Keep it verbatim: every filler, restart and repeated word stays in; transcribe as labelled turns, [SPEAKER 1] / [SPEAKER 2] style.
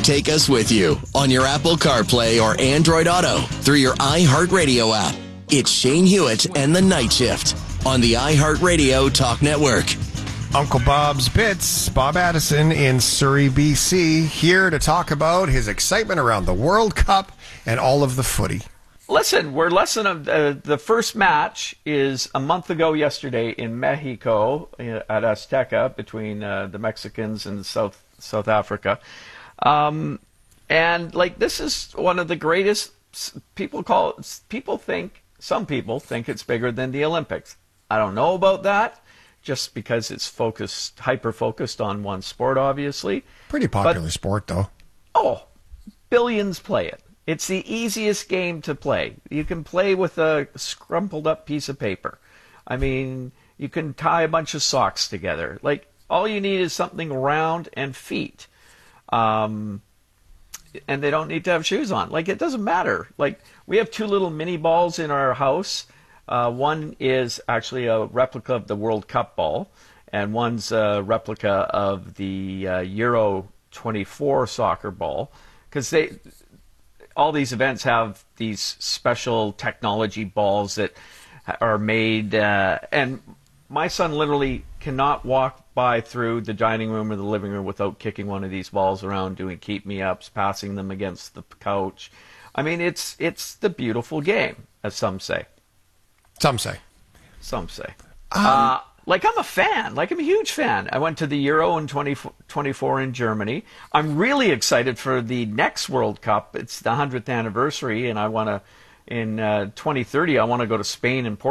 [SPEAKER 1] Take us with you on your Apple CarPlay or Android Auto through your iHeartRadio app. It's Shane Hewitt and the Night Shift on the iHeartRadio Talk Network.
[SPEAKER 2] Uncle Bob's Bits, Bob Addison in Surrey, B C, here to talk about his excitement around the World Cup and all of the footy.
[SPEAKER 3] Listen, we're less than a, uh, the first match is a month ago yesterday in Mexico uh, at Azteca between uh, the Mexicans and South South Africa. Um, and like this is one of the greatest. People call it, people think some people think it's bigger than the Olympics. I don't know about that, just because it's focused, hyper focused on one sport, obviously.
[SPEAKER 2] Pretty popular
[SPEAKER 3] but,
[SPEAKER 2] sport, though.
[SPEAKER 3] Oh, billions play it. It's the easiest game to play. You can play with a scrumpled up piece of paper. I mean, you can tie a bunch of socks together. Like all you need is something round and feet. Um, and they don't need to have shoes on. Like, it doesn't matter. Like, we have two little mini balls in our house. Uh, one is actually a replica of the World Cup ball, and one's a replica of the uh, Euro twenty-four soccer ball. Because they, all these events have these special technology balls that are made, uh, and my son literally cannot walk by through the dining room or the living room without kicking one of these balls around, doing keep-me-ups, passing them against the couch. I mean, it's it's the beautiful game, as some say.
[SPEAKER 2] Some say.
[SPEAKER 3] Some say.
[SPEAKER 2] Um,
[SPEAKER 3] uh, like, I'm a fan. Like, I'm a huge fan. I went to the Euro in twenty twenty-four in Germany. I'm really excited for the next World Cup. It's the hundredth anniversary, and I want to, in uh, twenty thirty, I want to go to Spain and Portugal.